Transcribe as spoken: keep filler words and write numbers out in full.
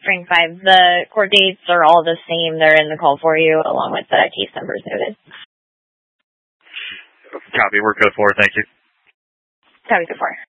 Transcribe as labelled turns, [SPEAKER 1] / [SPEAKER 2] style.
[SPEAKER 1] String five. The court dates are all the same. They're in the call for you, along with the case numbers noted.
[SPEAKER 2] Copy. We're code four. Thank you.
[SPEAKER 1] Copy, code four.